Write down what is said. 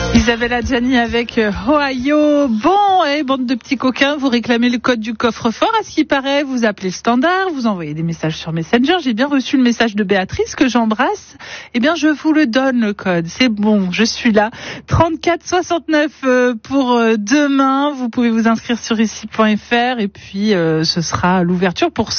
Isabelle Adjani avec Ohio. Bon, bande de petits coquins, vous réclamez le code du coffre-fort. À ce qui paraît, vous appelez le standard, vous envoyez des messages sur Messenger. J'ai bien reçu le message de Béatrice que j'embrasse. Eh bien, je vous le donne, le code. C'est bon, je suis là. 34 69 pour demain. Vous pouvez vous inscrire sur ici.fr et puis ce sera l'ouverture pour